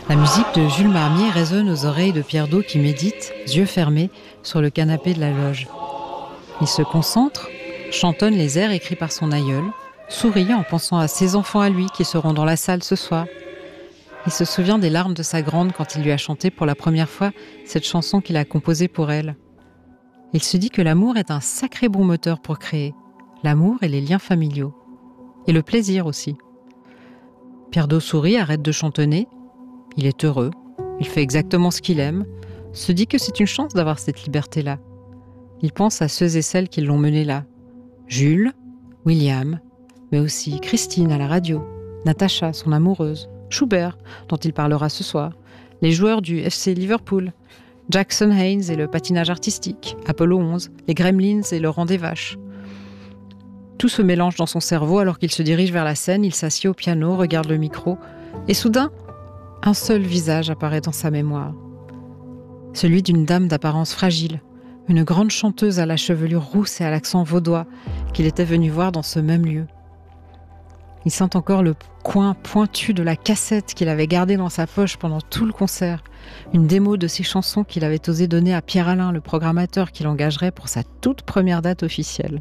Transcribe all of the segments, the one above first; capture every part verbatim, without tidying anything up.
La musique de Jules Marmier résonne aux oreilles de Pierre Dault qui médite, yeux fermés, sur le canapé de la loge. Il se concentre, chantonne les airs écrits par son aïeul, sourit en pensant à ses enfants à lui qui seront dans la salle ce soir. Il se souvient des larmes de sa grande quand il lui a chanté pour la première fois cette chanson qu'il a composée pour elle. Il se dit que l'amour est un sacré bon moteur pour créer. L'amour et les liens familiaux. Et le plaisir aussi. Pierre Dault sourit, arrête de chantonner. Il est heureux, il fait exactement ce qu'il aime, se dit que c'est une chance d'avoir cette liberté-là. Il pense à ceux et celles qui l'ont mené là. Jules, William, mais aussi Christine à la radio, Natacha, son amoureuse, Schubert, dont il parlera ce soir, les joueurs du F C Liverpool, Jackson Haynes et le patinage artistique, Apollo onze, les Gremlins et le rang des vaches. Tout se mélange dans son cerveau alors qu'il se dirige vers la scène, il s'assied au piano, regarde le micro, et soudain, un seul visage apparaît dans sa mémoire. Celui d'une dame d'apparence fragile, une grande chanteuse à la chevelure rousse et à l'accent vaudois qu'il était venu voir dans ce même lieu. Il sent encore le coin pointu de la cassette qu'il avait gardée dans sa poche pendant tout le concert, une démo de ses chansons qu'il avait osé donner à Pierre Alain, le programmateur qu'il engagerait pour sa toute première date officielle.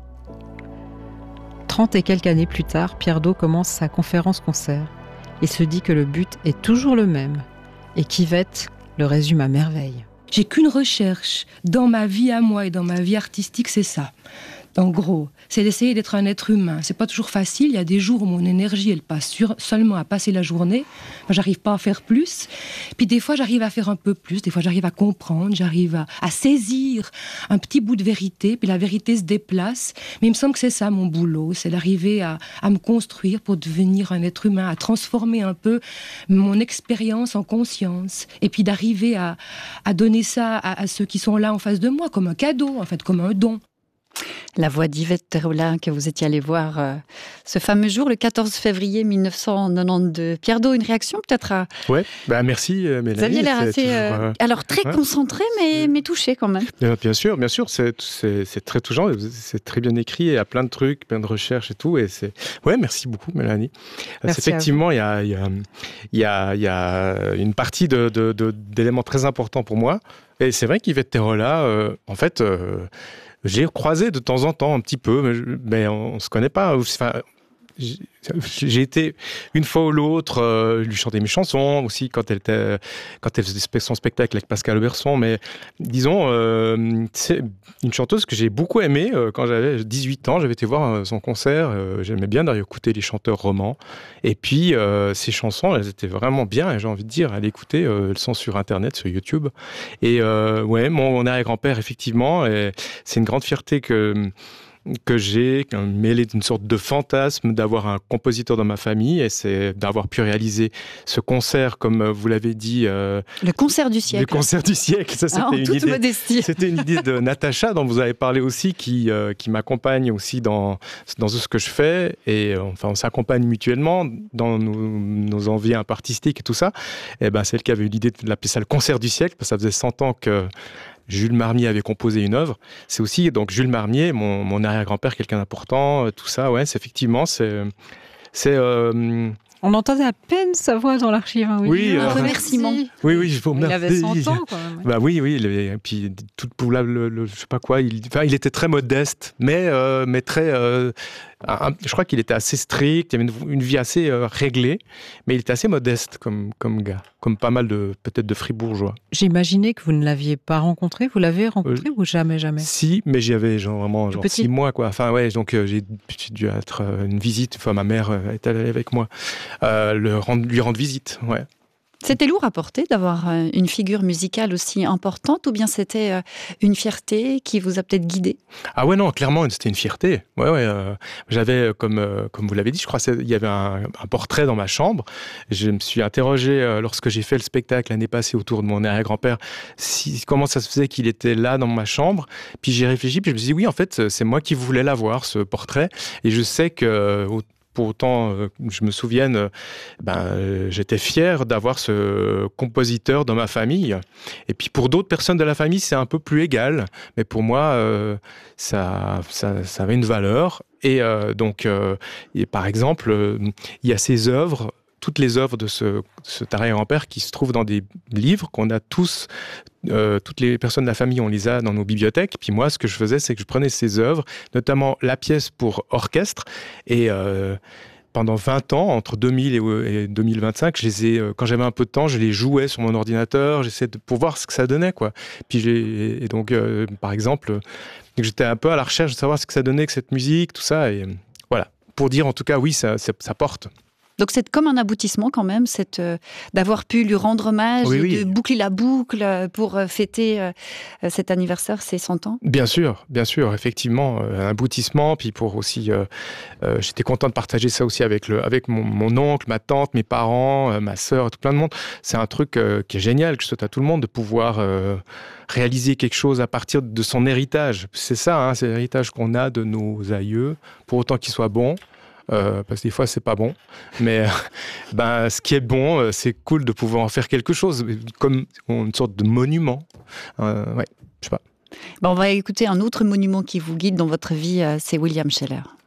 Trente et quelques années plus tard, Pierre Dault commence sa conférence-concert. Il se dit que le but est toujours le même, et qu'Yvette le résume à merveille. J'ai qu'une recherche dans ma vie à moi et dans ma vie artistique, c'est ça. En gros, c'est d'essayer d'être un être humain. C'est pas toujours facile. Il y a des jours où mon énergie, elle passe sur, seulement à passer la journée. Moi, j'arrive pas à faire plus. Puis des fois, j'arrive à faire un peu plus. Des fois, j'arrive à comprendre. J'arrive à, à saisir un petit bout de vérité. Puis la vérité se déplace. Mais il me semble que c'est ça mon boulot. C'est d'arriver à, à me construire pour devenir un être humain, à transformer un peu mon expérience en conscience. Et puis d'arriver à, à donner ça à, à ceux qui sont là en face de moi, comme un cadeau, en fait, comme un don. La voix d'Yvette Terola que vous étiez allé voir euh, ce fameux jour, le quatorze février mille neuf cent quatre-vingt-douze. Pierre Dault, une réaction peut-être à... Ouais, bah merci euh, Mélanie. Vous aviez l'air assez... toujours, euh, euh... Alors très ouais. concentré, mais, mais touché quand même. Bien, bien sûr, bien sûr, c'est, c'est, c'est très touchant, c'est très bien écrit, il y a plein de trucs, plein de recherches et tout. Et c'est... Ouais, merci beaucoup Mélanie. Merci c'est effectivement, il y a, il y, a, il y, a, il y a une partie de, de, de, d'éléments très importants pour moi. Et c'est vrai qu'Yvette Terola, euh, en fait... Euh, j'ai croisé de temps en temps un petit peu, mais, mais on ne se connaît pas. Enfin, j'ai, j'ai été une fois ou l'autre euh, lui chanter mes chansons aussi quand elle était quand elle faisait son spectacle avec Pascal Auberson. Mais disons, euh, c'est une chanteuse que j'ai beaucoup aimée euh, quand j'avais dix-huit ans. J'avais été voir euh, son concert. Euh, j'aimais bien d'ailleurs écouter les chanteurs romans. Et puis euh, ses chansons, elles étaient vraiment bien. Et j'ai envie de dire, à l'écouter, euh, elles sont sur Internet, sur YouTube. Et euh, ouais, mon, mon arrière-grand-père effectivement. Et c'est une grande fierté que que j'ai, mêlé d'une sorte de fantasme d'avoir un compositeur dans ma famille, et c'est d'avoir pu réaliser ce concert, comme vous l'avez dit. Euh, le concert du siècle. Le concert du siècle, ça c'était, ah, en une, toute idée, modestie. C'était une idée de Natacha, dont vous avez parlé aussi, qui, euh, qui m'accompagne aussi dans, dans ce que je fais, et euh, enfin on s'accompagne mutuellement dans nos, nos envies un peu artistiques et tout ça. Et ben, c'est elle qui avait eu l'idée de l'appeler ça le concert du siècle, parce que ça faisait cent ans que Jules Marmier avait composé une œuvre. C'est aussi donc Jules Marmier, mon, mon arrière-grand-père, quelqu'un d'important, tout ça. Ouais, c'est effectivement, c'est, c'est. Euh... On entendait à peine sa voix dans l'archive. Hein, oui, oui un euh, remerciement. Oui, oui, je vous remercie. Il avait cent ans, quoi. Bah oui, oui. Et puis tout pour là, le, le, je sais pas quoi. Il, enfin, il était très modeste, mais euh, mais très. Euh, un, je crois qu'il était assez strict. Il avait une, une vie assez euh, réglée, mais il était assez modeste comme comme gars, comme pas mal de peut-être de fribourgeois. J'imaginais que vous ne l'aviez pas rencontré. Vous l'avez rencontré euh, ou jamais, jamais? Si, mais j'y avais genre vraiment genre six mois, quoi. Enfin ouais, donc euh, j'ai, j'ai dû être euh, une visite. Enfin, ma mère euh, est allée avec moi euh, le rendre, lui rendre visite. Ouais. C'était lourd à porter d'avoir une figure musicale aussi importante, ou bien c'était une fierté qui vous a peut-être guidé? Ah ouais, non, clairement, c'était une fierté. Ouais, ouais. Euh, j'avais, comme, euh, comme vous l'avez dit, je crois qu'il y avait un, un portrait dans ma chambre. Je me suis interrogé euh, lorsque j'ai fait le spectacle l'année passée autour de mon arrière-grand-père, si, comment ça se faisait qu'il était là dans ma chambre. Puis j'ai réfléchi, puis je me suis dit, oui, en fait, c'est moi qui voulais l'avoir, ce portrait. Et je sais que... Pour autant, euh, je me souvienne, euh, ben, euh, j'étais fier d'avoir ce compositeur dans ma famille. Et puis pour d'autres personnes de la famille, c'est un peu plus égal. Mais pour moi, euh, ça, ça, ça avait une valeur. Et euh, donc, euh, et par exemple, euh, il y a ces œuvres toutes les œuvres de ce, cet arrière-grand-père qui se trouvent dans des livres qu'on a tous, euh, toutes les personnes de la famille, on les a dans nos bibliothèques. Puis moi, ce que je faisais, c'est que je prenais ces œuvres, notamment la pièce pour orchestre, et euh, pendant vingt ans, entre deux mille et deux mille vingt-cinq, je les ai, quand j'avais un peu de temps, je les jouais sur mon ordinateur, j'essayais de, pour voir ce que ça donnait, quoi. Puis j'ai, et donc, euh, par exemple, j'étais un peu à la recherche de savoir ce que ça donnait, que cette musique, tout ça, et voilà. Pour dire, en tout cas, oui, ça, ça, ça porte. Donc c'est comme un aboutissement quand même, cette, euh, d'avoir pu lui rendre hommage, oui, et oui. de boucler la boucle pour euh, fêter euh, cet anniversaire, ses cent ans. Bien sûr, bien sûr, effectivement, euh, un aboutissement. Puis pour aussi, euh, euh, j'étais content de partager ça aussi avec, le, avec mon, mon oncle, ma tante, mes parents, euh, ma sœur, tout plein de monde. C'est un truc euh, qui est génial, que je souhaite à tout le monde, de pouvoir euh, réaliser quelque chose à partir de son héritage. C'est ça, hein, c'est l'héritage qu'on a de nos aïeux, pour autant qu'il soit bon. Euh, parce que des fois c'est pas bon, mais ben, ce qui est bon, euh, c'est cool de pouvoir en faire quelque chose, comme une sorte de monument. Euh, ouais, je sais pas. Ben, on va écouter un autre monument qui vous guide dans votre vie, euh, c'est William Sheller.